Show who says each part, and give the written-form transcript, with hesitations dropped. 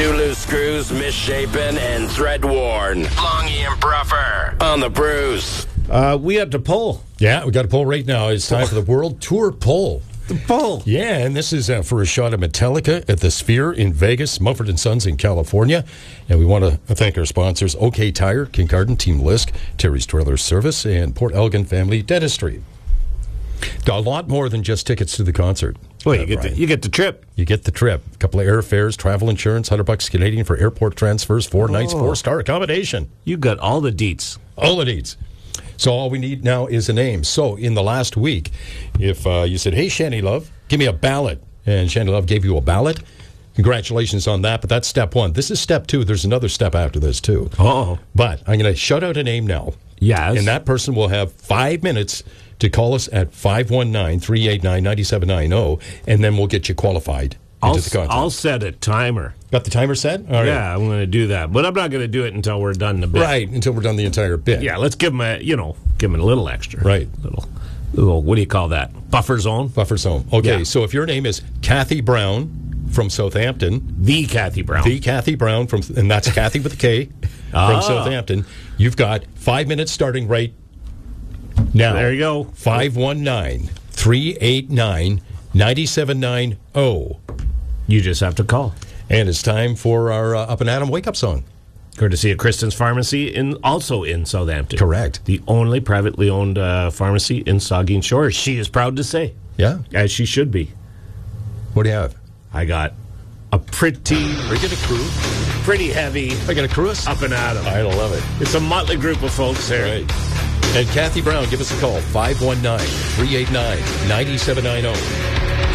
Speaker 1: Too loose screws, misshapen, and thread worn. Longy and Bruffer on the Bruce.
Speaker 2: We have to poll.
Speaker 3: Yeah, we got a poll right now. It's time for the World Tour poll.
Speaker 2: The poll.
Speaker 3: Yeah, and this is for a shot of Metallica at the Sphere in Vegas, Mumford & Sons in California. And we want to thank our sponsors, OK Tire, Kincardine, Team Lisk, Terry's Trailer Service, and Port Elgin Family Dentistry. A lot more than just tickets to the concert.
Speaker 2: Well, you get the trip.
Speaker 3: You get the trip. A couple of airfares, travel insurance, $100 Canadian for airport transfers, 4 nights, 4-star accommodation.
Speaker 2: You got all the deets.
Speaker 3: All the deets. So all we need now is a name. So in the last week, if you said, hey, Shandy Love, give me a ballot, and Shandy Love gave you a ballot, congratulations on that, but that's step one. This is step two. There's another step after this, too.
Speaker 2: Oh.
Speaker 3: But I'm going to shout out a name now.
Speaker 2: Yes.
Speaker 3: And that person will have 5 minutes to call us at 519-389-9790, and then we'll get you qualified into the contest.
Speaker 2: I'll set a timer.
Speaker 3: Got the timer set? All right.
Speaker 2: Yeah, I'm going to do that. But I'm not going to do it until we're done the bit.
Speaker 3: Right, until we're done the entire bit.
Speaker 2: Yeah, let's give him a little extra.
Speaker 3: Right.
Speaker 2: Little, what do you call that? Buffer zone?
Speaker 3: Buffer zone. Okay,
Speaker 2: Yeah.
Speaker 3: So if your name is Kathy Brown from Southampton.
Speaker 2: The Kathy Brown.
Speaker 3: The Kathy Brown, and that's Kathy with a K, from Southampton. You've got 5 minutes starting right now.
Speaker 2: There you go.
Speaker 3: 519-389-9790.
Speaker 2: You just have to call.
Speaker 3: And it's time for our Up and Adam wake-up song.
Speaker 2: Courtesy of Kristen's Pharmacy, also in Southampton.
Speaker 3: Correct.
Speaker 2: The only privately owned pharmacy in Saugeen Shores. She is proud to say.
Speaker 3: Yeah.
Speaker 2: As she should be.
Speaker 3: What do you have?
Speaker 2: I got a pretty...
Speaker 3: Are you going to cruise?
Speaker 2: Pretty heavy...
Speaker 3: I got a cruise?
Speaker 2: Up and Adam.
Speaker 3: I love it.
Speaker 2: It's a motley group of folks there.
Speaker 3: Right. And Kathy Brown, give us a call, 519-389-9790.